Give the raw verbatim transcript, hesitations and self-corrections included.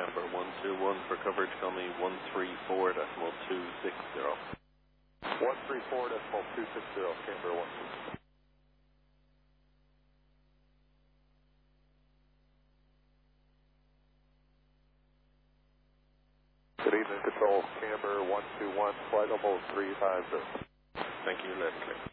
Camber one two one for coverage, call me one three four decimal two six zero. one three four decimal two six zero, Camber one two. Good evening, Control, Camber one two one, flight level three five zero. Thank you, Leslie.